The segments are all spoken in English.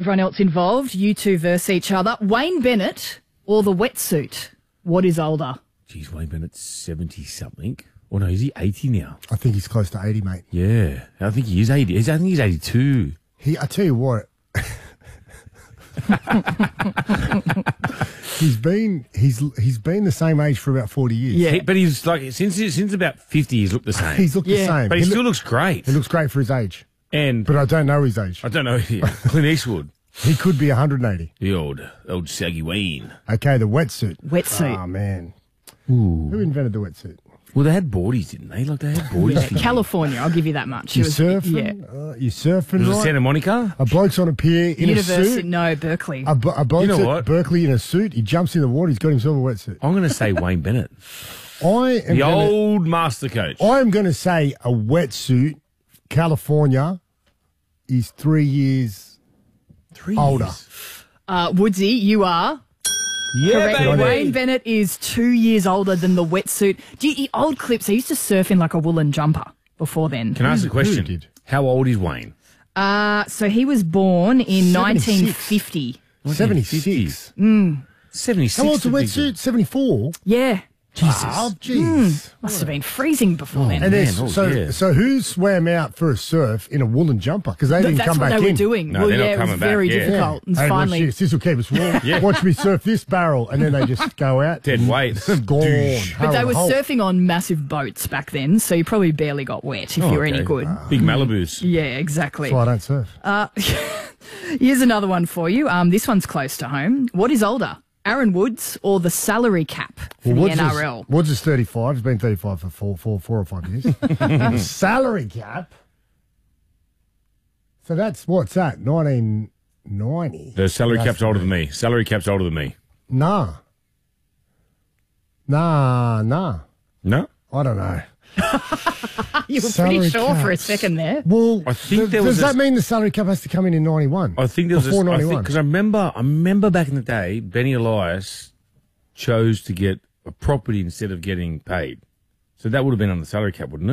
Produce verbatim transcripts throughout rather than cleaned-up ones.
everyone else involved. You two verse each other. Wayne Bennett or the wetsuit? What is older? Geez, Wayne Bennett's seventy-something. Or no, is he eighty now? I think he's close to eighty, mate. Yeah, I think he is eighty. I think he's eighty-two. He, I tell you what, he's been he's he's been the same age for about forty years. Yeah. He- but he's like, since since about fifty, he's looked the same. He's looked Yeah. the same. but he, he, still look- looks great. he looks great for his age, And but I don't know his age. I don't know, yeah, Clint Eastwood. He could be one hundred eighty. The old, old saggy Wayne. Okay, the wetsuit. Wetsuit. Oh, man. Who invented the wetsuit? Well, they had boardies, didn't they? Like, they had boardies. for you. California, I'll give you that much. You It was- surfing? Yeah. Uh, you surfing, Was it right? Santa Monica? A bloke's on a pier in a University, suit. no, Berkeley. A, bo- a bloke's You know at what? Berkeley in a suit. He jumps in the water. He's got himself a wetsuit. I'm going to say Wayne Bennett. I am The gonna, old master coach. I am going to say a wetsuit, California, is three years Three older. years. Uh, Woodsy, you are Yeah, correct. baby. Wayne Bennett is two years older than the wetsuit. Do you, old clips, they used to surf in like a woolen jumper before then. Can I ask a question? did? How old is Wayne? Uh, so he was born in seventy-six. nineteen fifty. seventy-six. seventy-six. How old's the I think. wetsuit? seventy-four? Yeah. Jesus. Oh, jeez. Must have been freezing before then. And man, there's oh, so yeah. so who swam out for a surf in a woolen jumper? Because they Th- didn't That's come what back they in. were doing. No, well, they're not yeah, it was coming back, very yeah. difficult. And Hey, finally, watch this. This will keep us warm. Watch me surf this barrel, and then they just go out. Dead and weight. Gone. but they Hole- were hole. surfing on massive boats back then, so you probably barely got wet if Oh, you were okay. any good. Big Malibus. Yeah, exactly. That's why I don't surf. Uh, Here's another one for you. Um, this one's close to home. What is older, Aaron Woods or the salary cap for Well, the Woods N R L? Is, Woods is thirty-five. He's been thirty-five for four, four, four or five years. Salary cap. So that's what's that? Nineteen ninety. The salary That's cap's older me. than me. Salary cap's older than me. Nah. Nah, nah. No? I don't know. You were Salary pretty sure for a caps. second there. Well, I think th- there does was that a- mean the salary cap has to come in in ninety-one? I think there was before a, I think ninety-one. because I remember, I remember back in the day, Benny Elias chose to get a property instead of getting paid. So that would have been on the salary cap, wouldn't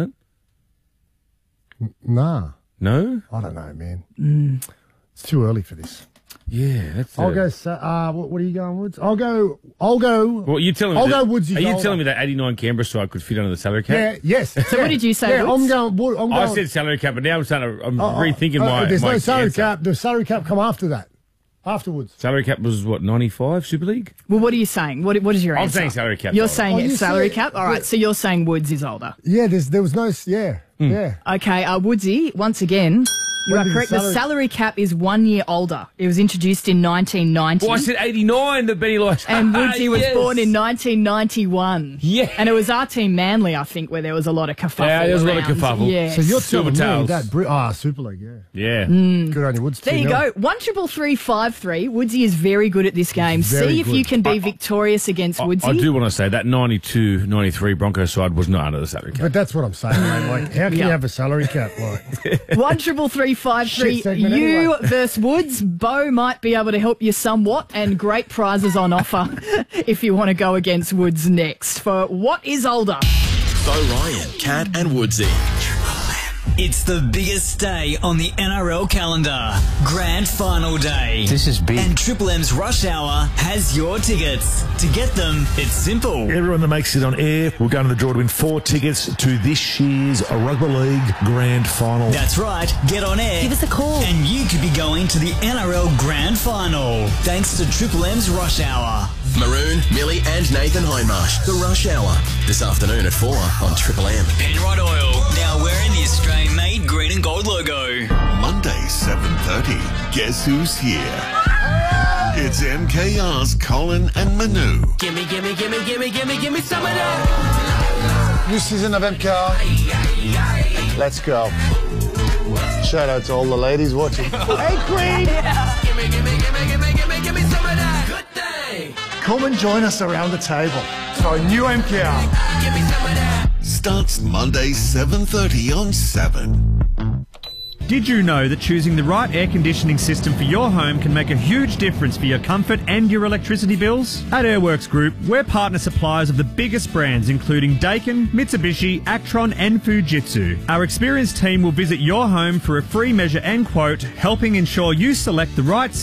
it? Nah, No? I don't know, man. It's too early for this. Yeah, that's. I'll a- go. sa- Uh, what, what are you going, Woods? I'll go. I'll go. Well, you telling me? I'll that, go Woodsy's Are you older. telling me that eighty-nine Canberra side could fit under the salary cap? Yeah. Yes. So what did you say, Yeah, I'm Woods? going. Wood- I'm I going said salary cap, but now I'm starting. To, I'm uh, uh, rethinking uh, my. There's my no salary answer. cap. The salary cap come after that. Afterwards. Salary cap was what ninety-five Super League. Well, what are you saying? What What is your I'm answer? saying salary cap. You're older. saying Oh, it's you salary said- cap? All right, yeah. so you're saying Woods is older. Yeah. There's. There was no. s- Yeah. Yeah. Okay, uh, Woodsy, once again, you When are did the correct. The salary- salary cap is one year older. It was introduced in nineteen ninety. Well, I said eighty-nine. That Benny Elias. And Woodsy was Yes. born in nineteen ninety-one. Yeah. And it was our team Manly, I think, where there was a lot of kerfuffle. Yeah, there was a lot of around. kerfuffle. Yes. So you're Silver telling me tails. that. Bri- Ah, Super League. Yeah. Yeah. Good on you, Woods. There two you nil. go. One triple three five three. Woodsy is very good at this game. Very See if good. you can be victorious against I, Woodsy. I do want to say that ninety-two ninety-three Broncos side was not under the salary cap. But that's what I'm saying, mate. Like, how can Yeah. you have a salary cap? Like, One triple three five three. Shit segment You anyway. versus Woods. Bo might be able to help you somewhat, and great prizes on offer if you want to go against Woods next. For what is older? Bo Ryan, Cat and Woodsy. It's the biggest day on the N R L calendar. Grand Final Day. This is big. And Triple M's Rush Hour has your tickets. To get them, it's simple. Everyone that makes it on air will go into the draw to win four tickets to this year's Rugby League Grand Final. That's right. Get on air. Give us a call. And you could be going to the N R L Grand Final. Thanks to Triple M's Rush Hour. Maroon, Millie and Nathan Hindmarsh. The Rush Hour. This afternoon at four on Triple M. Penrod Oil. Now wearing the Australian-made green and gold logo. Monday, seven thirty. Guess who's here? It's M K R's Colin and Manu. Gimme, gimme, gimme, gimme, gimme, gimme some of that. New season of M K R. Let's go. Shout out to all the ladies watching. Hey, Queen! Gimme, gimme, gimme, gimme, gimme, gimme some of that. Good day. Come and join us around the table for a new M K R. Gimme some of that. Starts Monday, seven thirty on seven. Did you know that choosing the right air conditioning system for your home can make a huge difference for your comfort and your electricity bills? At Airworks Group, we're partner suppliers of the biggest brands including Daikin, Mitsubishi, Actron and Fujitsu. Our experienced team will visit your home for a free measure and quote, helping ensure you select the right